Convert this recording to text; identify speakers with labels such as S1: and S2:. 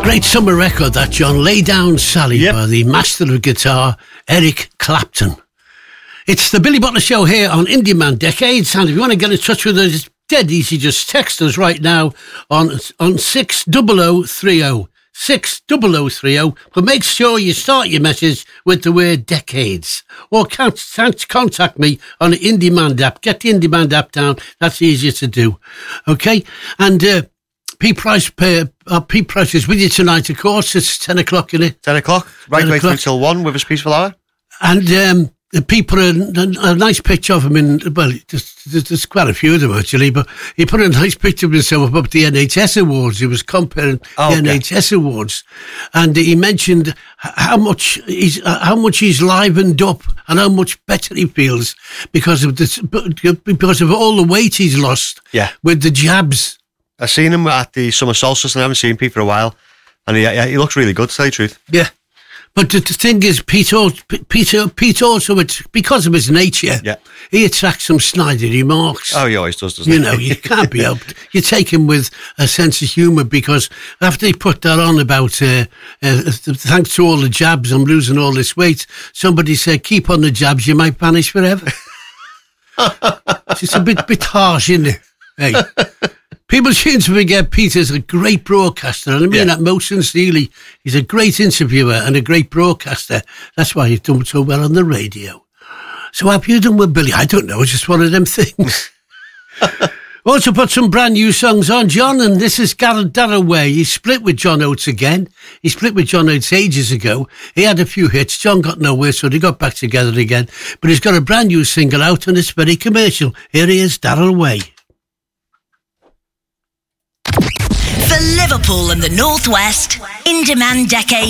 S1: Great summer record, that, John. Lay Down Sally by the master of guitar, Eric Clapton. It's the Billy Butler Show here on Indie Man Decades, and if you want to get in touch with us, it's dead easy. Just text us right now on 60030. 60030, but make sure you start your message with the word decades, or contact me on the Indie Man app. Get the Indie Man app down, that's easier to do. Okay, and Pete Price is with you tonight, of course. It's 10 o'clock, isn't it?
S2: 10 o'clock, right way through till 1 with his Peaceful Hour.
S1: And the people, a nice picture of him there's quite a few of them actually, but he put a nice picture of himself up at the NHS Awards. He was comparing the NHS Awards, and he mentioned how much he's livened up and how much better he feels because of all the weight he's lost with the jabs.
S2: I've seen him at the summer solstice, and I haven't seen Pete for a while, and he looks really good, to tell you the truth.
S1: Yeah. But the thing is, Pete also, it's because of his nature, he attracts some snidey remarks.
S2: Oh, he always does, doesn't he?
S1: You know, you can't be helped. You take him with a sense of humour, because after he put that on about, thanks to all the jabs, I'm losing all this weight, somebody said, keep on the jabs, you might vanish forever. It's a bit harsh, isn't it? Hey. People seem to forget Peter's a great broadcaster, and I mean that most sincerely. He's a great interviewer and a great broadcaster. That's why he's done so well on the radio. So have you done with Billy? I don't know, it's just one of them things. Also put some brand new songs on, John, and this is Darrell Way. He split with John Oates again. He split with John Oates ages ago. He had a few hits. John got nowhere, so they got back together again. But he's got a brand new single out, and it's very commercial. Here he is, Darrell Way.
S3: For Liverpool and the North West, Indie Man Decades.